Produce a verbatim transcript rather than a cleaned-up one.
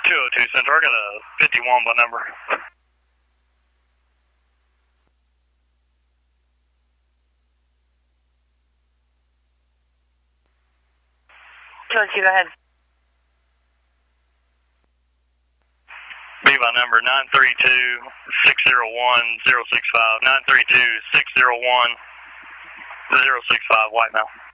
two oh two Central, I got a fifty-one by number. two oh two, go ahead. B by number nine three two, six zero one, zero six five. nine three two, six zero one, zero six five, white now.